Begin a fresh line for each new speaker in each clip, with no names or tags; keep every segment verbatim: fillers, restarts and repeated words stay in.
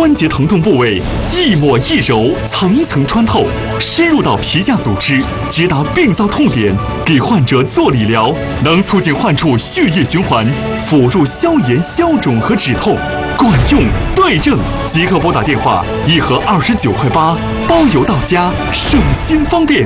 关节疼痛部位，一抹一揉，层层穿透，深入到皮下组织，直达病灶痛点，给患者做理疗，能促进患处血液循环，辅助消炎、消肿和止痛，管用对症。即刻拨打电话，一盒二十九块八，包邮到家，省心方便。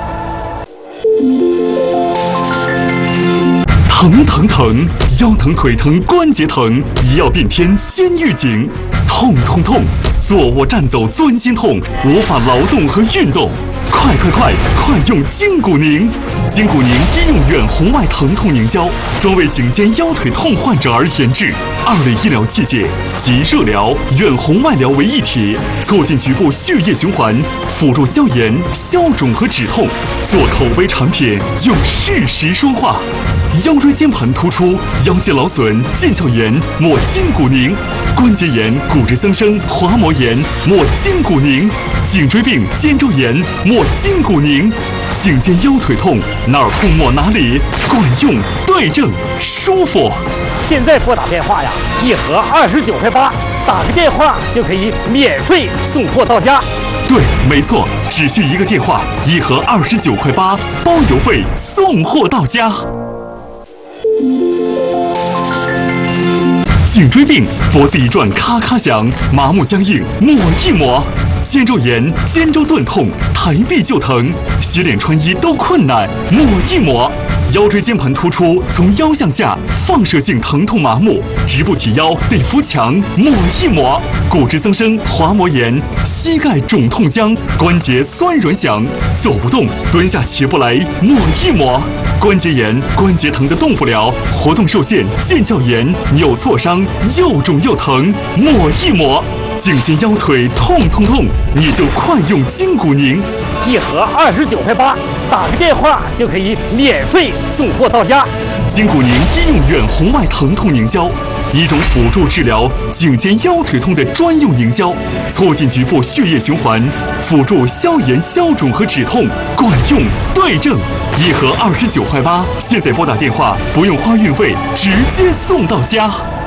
疼疼疼，腰疼、腿疼、关节疼，医药并天先预警。痛痛痛，坐卧站走钻心痛，无法劳动和运动。快快快，快用筋骨宁！筋骨宁医用远红外疼痛凝胶，专为颈肩腰腿痛患者而研制，二类医疗器械集热疗、远红外疗为一体，促进局部血液循环，辅助消炎、消肿和止痛。做口碑产品，用事实说话。腰椎间盘突出、腰肌劳损、腱鞘炎，抹筋骨宁；关节炎、骨质增生、滑膜炎，抹筋骨宁；颈椎病、肩周炎，抹筋骨宁。颈肩腰腿痛，哪儿痛抹哪里，管用对症，舒服。
现在拨打电话呀，一盒二十九块八，打个电话就可以免费送货到家。
对，没错，只需一个电话，一盒二十九块八，包邮费，送货到家。颈椎病，脖子一转咔咔响，麻木僵硬，抹一抹。肩周炎、肩周钝痛，抬臂就疼，洗脸穿衣都困难，抹一抹。腰椎间盘突出，从腰向下，放射性疼痛麻木，直不起腰，得扶墙，抹一抹。骨质增生、滑膜炎，膝盖肿痛僵，关节酸软响，走不动，蹲下起不来，抹一抹。关节炎、关节疼的动不了，活动受限，腱鞘炎、扭挫伤，又肿又疼，抹一抹。颈肩腰腿痛痛痛，你就快用筋骨宁，
一盒二十九块八，打个电话就可以免费送货到家。
筋骨宁医用远红外疼痛凝胶，一种辅助治疗颈肩腰腿痛的专用凝胶，促进局部血液循环，辅助消炎、消肿和止痛，管用对症。一盒二十九块八，现在拨打电话，不用花运费，直接送到家。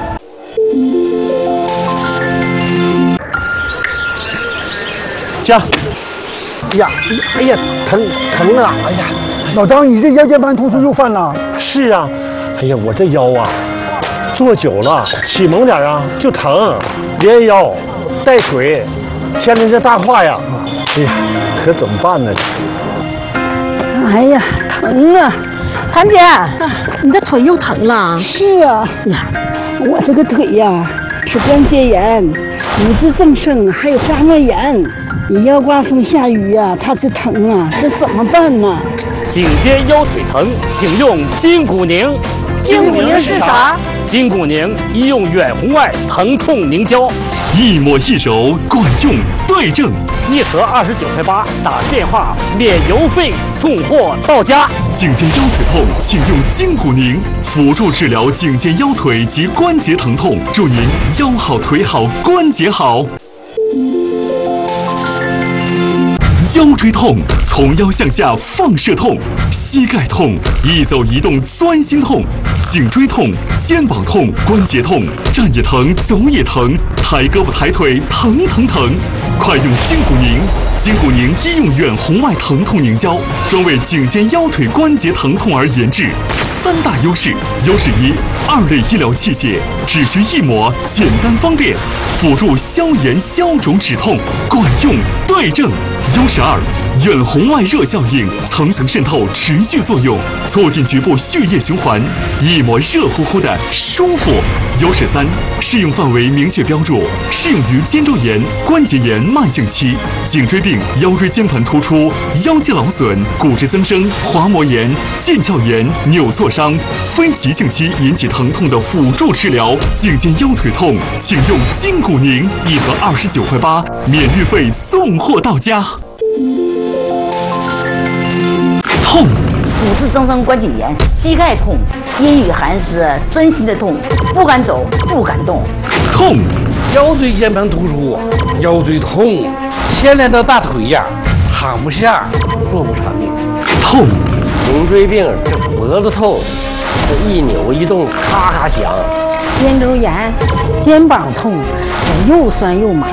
家，哎呀，哎呀，疼疼啊！哎呀，
老张，你这腰间盘突出又犯了？
是啊，哎呀，我这腰啊，坐久了起猛点啊就疼，连腰带腿，牵连这大胯呀，哎呀，可怎么办呢？
哎呀，疼啊！
谭姐，你这腿又疼了？
是啊，呀，我这个腿呀是关节炎、骨质增生，还有滑膜炎。你要刮风下雨呀、啊，它就疼啊，这怎么办呢？
颈肩腰腿疼，请用筋骨宁。
筋骨宁是啥？
筋骨宁医用远红外疼痛凝胶，
一抹一揉，管用对症。
一盒二十九块八，打个电话免邮费送货到家。
颈肩腰腿痛，请用筋骨宁，辅助治疗颈肩腰腿及关节疼痛，祝您腰好腿好关节好。腰椎痛，从腰向下放射痛；膝盖痛，一走一动钻心痛；颈椎痛、肩膀痛、关节痛，站也疼，走也疼，抬胳膊抬腿疼疼疼。快用筋骨宁！筋骨宁医用远红外疼痛凝胶，专为颈肩腰腿关节疼痛而研制。三大优势：优势一，二类医疗器械，只需一抹，简单方便，辅助消炎、消肿、止痛，管用对症。优势二，远红外热效应，层层渗透，持续作用，促进局部血液循环，一抹热乎乎的舒服。优势三，适用范围明确标注，适用于肩周炎、关节炎慢性期、颈椎病、腰椎间盘突出、腰肌劳损、骨质增生、滑膜炎、腱鞘炎、扭挫伤，非急性期引起疼痛的辅助治疗。颈肩腰腿痛，请用筋骨宁，一盒二十九块八，免运费送货到家。痛，
骨质增生关节炎、膝盖痛、阴雨寒湿、钻心的痛，不敢走，不敢动。
痛，
腰椎间盘突出，腰椎痛，牵连到大腿呀，躺不下，坐不长的。
痛，
颈椎病，脖子痛，这一扭一动咔咔响。
肩周炎、肩膀痛，又酸又麻，